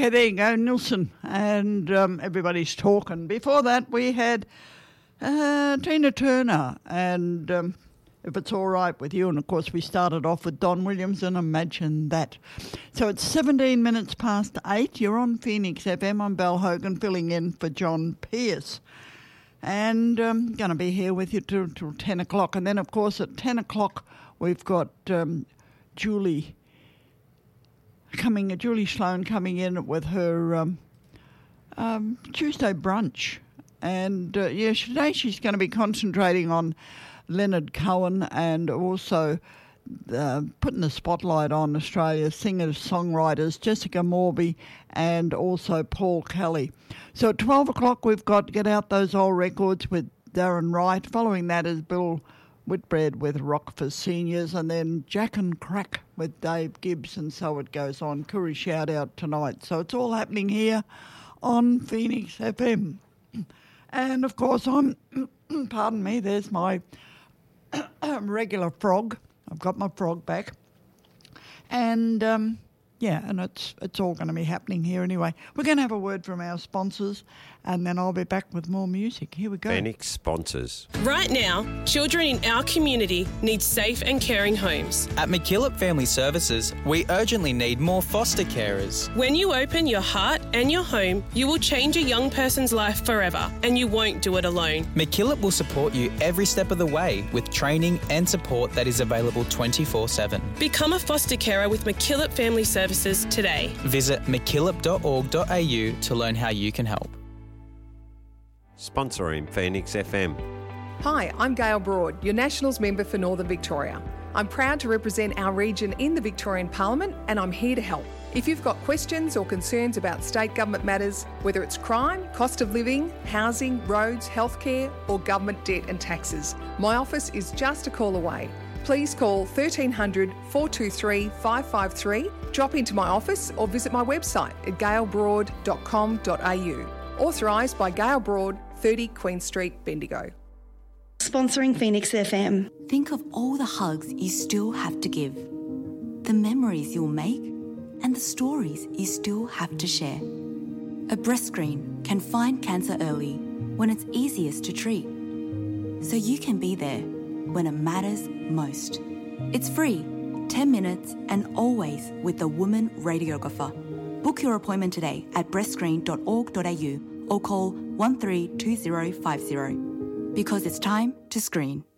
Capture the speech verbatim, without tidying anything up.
Okay, there you go, Nilsson, and um, everybody's talking. Before that, we had uh, Tina Turner, and um, If It's All Right With You, and of course we started off with Don Williams, and Imagine That. So it's seventeen minutes past eight. You're on Phoenix F M. I'm Belle Hogan, filling in for John Pierce. And I'm um, going to be here with you till, till ten o'clock. And then, of course, at ten o'clock, we've got um, Julie coming, Julie Sloan coming in with her um, um, Tuesday brunch. And, uh, yeah, today she's going to be concentrating on Leonard Cohen and also uh, putting the spotlight on Australia's singers, songwriters, Jessica Morby and also Paul Kelly. So at twelve o'clock we've got Get Out Those Old Records with Darren Wright. Following that is Bill Whitbread with Rock for Seniors, and then Jack and Crack with Dave Gibbs, and so it goes on. Curry shout out tonight. So it's all happening here on Phoenix F M. And of course I'm, pardon me, there's my regular frog. I've got my frog back. And um, yeah, and it's it's all going to be happening here anyway. We're going to have a word from our sponsors, and then I'll be back with more music. Here we go. Phoenix sponsors. Right now, children in our community need safe and caring homes. At McKillop Family Services, we urgently need more foster carers. When you open your heart and your home, you will change a young person's life forever, and you won't do it alone. McKillop will support you every step of the way with training and support that is available twenty-four seven. Become a foster carer with McKillop Family Services today. Visit mckillop dot org dot a u to learn how you can help. Sponsoring Phoenix F M. Hi, I'm Gail Broad, your Nationals member for Northern Victoria. I'm proud to represent our region in the Victorian Parliament, and I'm here to help. If you've got questions or concerns about state government matters, whether it's crime, cost of living, housing, roads, healthcare, or government debt and taxes, my office is just a call away. Please call thirteen hundred, four two three, five five three, drop into my office or visit my website at gail broad dot com dot a u. Authorised by Gail Broad, thirty Queen Street, Bendigo. Sponsoring Phoenix F M. Think of all the hugs you still have to give, the memories you'll make, and the stories you still have to share. A breast screen can find cancer early when it's easiest to treat, so you can be there when it matters most. It's free, ten minutes, and always with a woman radiographer. Book your appointment today at breast screen dot org dot a u or call one three two zero five zero, because it's time to screen.